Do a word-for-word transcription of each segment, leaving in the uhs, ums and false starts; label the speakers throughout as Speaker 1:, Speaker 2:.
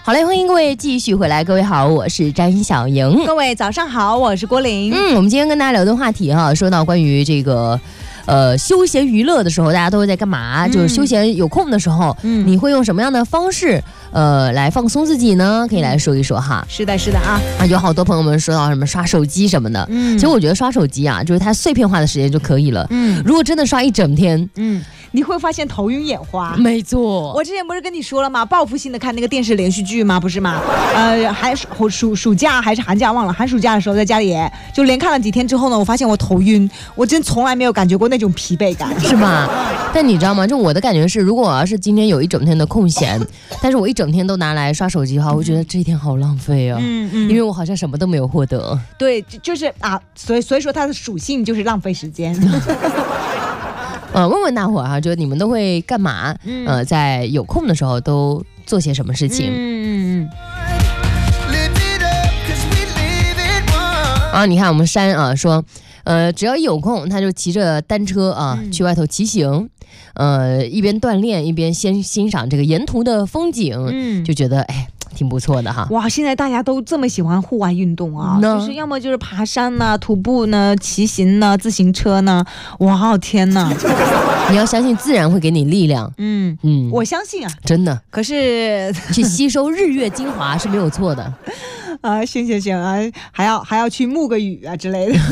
Speaker 1: 好嘞，欢迎各位继续回来。各位好，我是张小莹。
Speaker 2: 各位早上好，我是郭玲。
Speaker 1: 嗯，我们今天跟大家聊的话题哈，说到关于这个。呃，休闲娱乐的时候，大家都会在干嘛？嗯、就是休闲有空的时候，嗯，你会用什么样的方式，呃，来放松自己呢？可以来说一说哈。
Speaker 2: 是的，是的啊
Speaker 1: 啊，有好多朋友们说到什么刷手机什么的，嗯，其实我觉得刷手机啊，就是它碎片化的时间就可以了，嗯，如果真的刷一整天，
Speaker 2: 嗯。你会发现头晕眼花，
Speaker 1: 没错。
Speaker 2: 我之前不是跟你说了吗？报复性的看那个电视连续剧吗？不是吗？呃，还暑暑暑假还是寒假忘了，寒暑假的时候在家里就连看了几天之后呢，我发现我头晕，我真从来没有感觉过那种疲惫感，
Speaker 1: 是吗？但你知道吗？就我的感觉是，如果我要是今天有一整天的空闲，但是我一整天都拿来刷手机的话，我觉得这一天好浪费啊，嗯嗯，因为我好像什么都没有获得。
Speaker 2: 对，就是啊，所以所以说它的属性就是浪费时间。
Speaker 1: 呃，问问大伙儿哈，就是你们都会干嘛？嗯、呃，在有空的时候都做些什么事情？嗯嗯嗯。啊，你看我们山啊说，呃，只要一有空，他就骑着单车啊、嗯、去外头骑行，呃，一边锻炼一边先欣赏这个沿途的风景，嗯，就觉得哎。挺不错的哈！
Speaker 2: 哇，现在大家都这么喜欢户外运动啊，就是要么就是爬山呢、啊、徒步呢、骑行呢、自行车呢。哇，天哪！
Speaker 1: 你要相信自然会给你力量。嗯
Speaker 2: 嗯，我相信啊，
Speaker 1: 真的。
Speaker 2: 可是
Speaker 1: 去吸收日月精华是没有错的。
Speaker 2: 啊，行行行啊，还要还要去沐个雨啊之类的。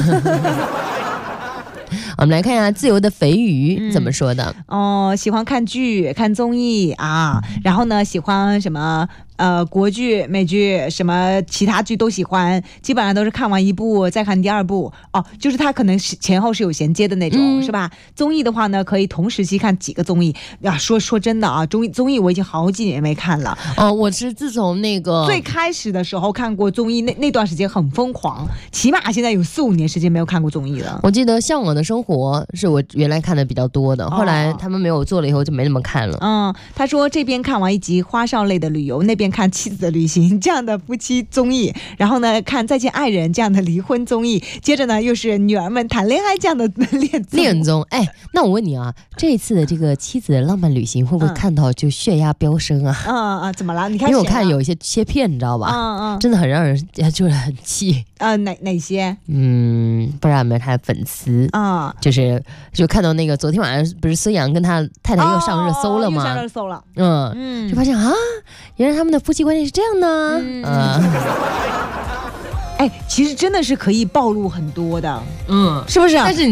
Speaker 1: 我们来看一下自由的肥鱼怎么说的、
Speaker 2: 嗯、哦，喜欢看剧看综艺啊，然后呢喜欢什么呃国剧美剧什么其他剧都喜欢，基本上都是看完一部再看第二部哦，就是它可能是前后是有衔接的那种、嗯、是吧？综艺的话呢可以同时期看几个综艺呀。说说真的啊，综艺综艺我已经好几年没看了
Speaker 1: 哦。我是自从那个
Speaker 2: 最开始的时候看过综艺，那那段时间很疯狂，起码现在有四五年时间没有看过综艺了。
Speaker 1: 我记得向往的生活是我原来看的比较多的，后来他们没有做了以后就没那么看了。
Speaker 2: 嗯，他说这边看完一集花哨类的旅游，那边看妻子的旅行这样的夫妻综艺，然后呢看再见爱人这样的离婚综艺，接着呢又是女儿们谈恋爱这样的恋综。
Speaker 1: 恋综，哎，那我问你啊，这一次的这个妻子的浪漫旅行会不会看到就血压飙升啊？
Speaker 2: 嗯嗯，怎么了？你看，
Speaker 1: 因为我看有一些切片，你知道吧？嗯嗯，真的很让人就是很气。
Speaker 2: 呃，哪哪些？
Speaker 1: 嗯，不知道有没有他的粉丝啊、嗯？就是就看到那个昨天晚上不是孙杨跟他太太又上热搜了吗？
Speaker 2: 哦、又上热搜了。
Speaker 1: 嗯嗯，就发现啊，原来他们的夫妻关系是这样的。嗯。呃
Speaker 2: 哎，其实真的是可以暴露很多的，
Speaker 1: 嗯，
Speaker 2: 是不是？
Speaker 1: 但是你。